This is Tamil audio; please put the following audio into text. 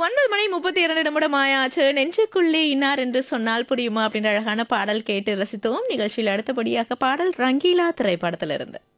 9 மணி 32 நிமிடம் ஆயாச்சு. நெஞ்சுக்குள்ளே இன்னார் என்று சொன்னால் புரியுமா அப்படின்ற அழகான பாடல் கேட்டு ரசித்தோம். நிகழ்ச்சியில் அடுத்தபடியாக பாடல் ரங்கீலா திரைப்படத்திலிருந்து.